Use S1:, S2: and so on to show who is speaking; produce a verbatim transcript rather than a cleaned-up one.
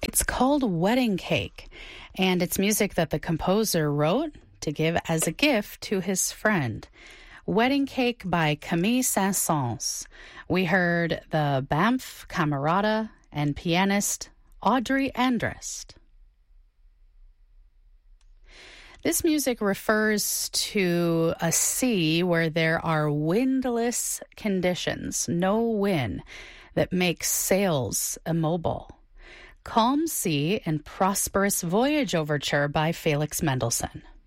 S1: It's called Wedding Cake, and it's music that the composer wrote to give as a gift to his friend. Wedding Cake by Camille Saint-Saëns. We heard the Banff Camerata and pianist Audrey Andrest. This music refers to a sea where there are windless conditions, no wind, that makes sails immobile. Calm Sea and Prosperous Voyage Overture by Felix Mendelssohn.